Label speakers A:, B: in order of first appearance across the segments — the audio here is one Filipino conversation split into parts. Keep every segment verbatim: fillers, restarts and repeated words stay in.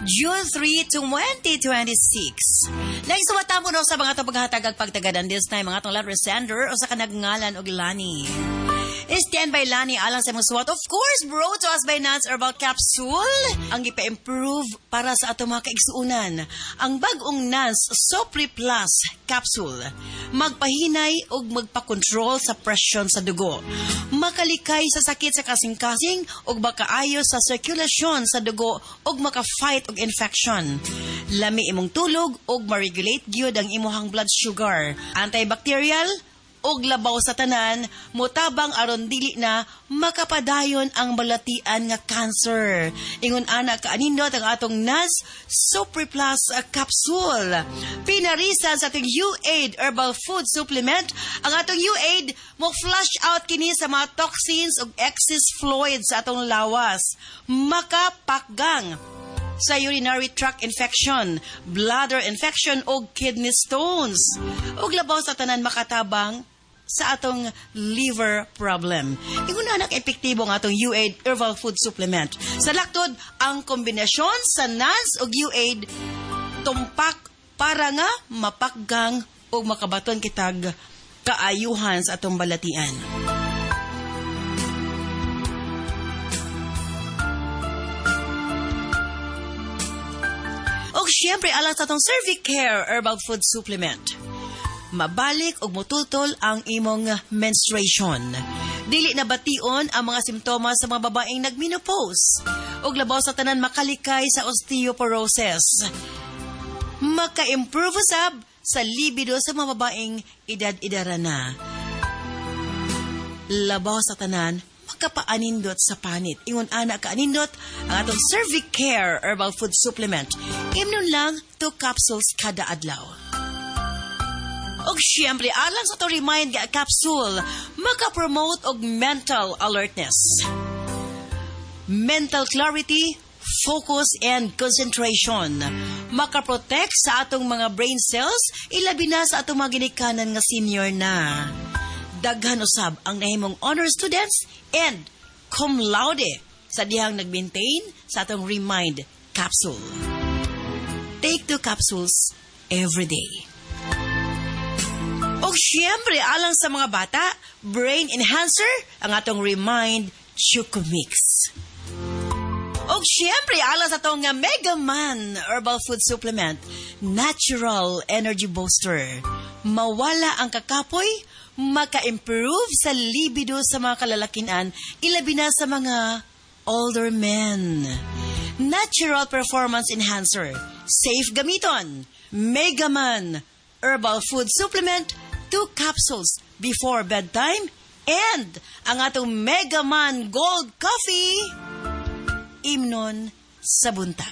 A: June third, twenty twenty-six. Nagsumata mo no sa mga tapaghatagag pagtagadan this time mga tong letter sender o sa kanagngalan og Lani. Stand by Lani alang sa mong suwat. Of course, brought to us by Nance Herbal Capsule. Ang ipa-improve para sa ato mga kaigsuunan. Ang bagong Nance Sopri Plus Capsule. Magpahinay o magpakontrol sa presyon sa dugo. Makalikay sa sakit sa kasing-kasing o makaayo sa circulation sa dugo o maka-fight og infection. Lami imong tulog o ma-regulate gyud ang imuhang blood sugar. Antibacterial og labaw sa tanan, mutabang aron dili na makapadayon ang balatian nga cancer. Ingon ana kaanindot ang atong Nance Super Plus uh, Capsule. Pinarisan sa ating U-Aid Herbal Food Supplement, ang atong U-Aid mo flush out kini sa mga toxins ug excess fluid sa atong lawas. Makapakgang sa urinary tract infection, bladder infection o kidney stones. Ug labaw sa tanan makatabang sa atong liver problem. Ingon na epektibo ng atong U-Aid Herbal Food Supplement. Sa laktod, ang kombinasyon sa Nance o U-Aid tumpak para nga mapakgang o makabaton kitag kaayuhan sa atong balatian. O siyempre, alang sa atong Cervicare Herbal Food Supplement. Mabalik og mututol ang imong menstruation. Dili na bation ang mga simptomas sa mga babaeng nagmenopause. Og labaw sa tanan makalikay sa osteoporosis. Maka-improve sab sa libido sa mga babaeng edad-edara na. Labaw sa tanan makapaanindot sa panit. Ingon ana kaanindot ang atong Cervicare Herbal Food Supplement. Imnon lang two capsules kada adlaw. Og siyempre, alang sa to remind nga capsule, makapromote og mental alertness. Mental clarity, focus, and concentration. Makaprotect sa atong mga brain cells, ilabi na sa atong mga ginikanan nga senior na. Daghan usab ang nahimong honor students and cum laude sa dihang nag-maintain sa atong remind capsule. Take two capsules every day. O siyempre, alang sa mga bata, brain enhancer, ang atong Remind Choco Mix. O siyempre, alang sa itong Mega Man Herbal Food Supplement, natural energy booster. Mawala ang kakapoy, maka-improve sa libido sa mga kalalakinan, ilabi na sa mga older men. Natural performance enhancer, safe gamiton, Mega Man Herbal Food Supplement, two capsules before bedtime, and ang atong Mega Man Gold Coffee, imnon sa buntag.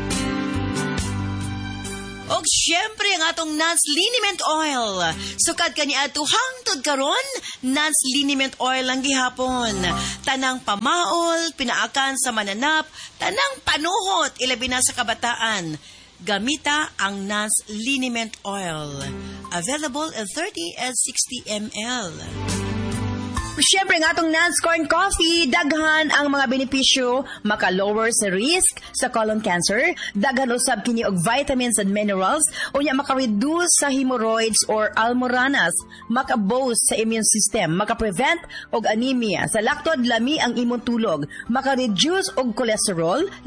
A: Og syempre ang atong Nance Liniment Oil. Sukad kani ato hangtod karon, Nance Liniment Oil ang gihapon. Tanang pamaol, pinaakan sa mananap, tanang panuhot, ilabi na sa kabataan. Gamita ang Nance Liniment Oil. Available in thirty and sixty milliliters.
B: Siyempre nga itong Nance Corn Coffee, daghan ang mga benepisyo, maka-lower sa risk sa colon cancer, daghan usab kini og vitamins and minerals, unya maka-reduce sa hemorrhoids or almoranas, maka-boost sa immune system, maka-prevent og anemia, sa laktod lami ang imong tulog, maka-reduce og cholesterol,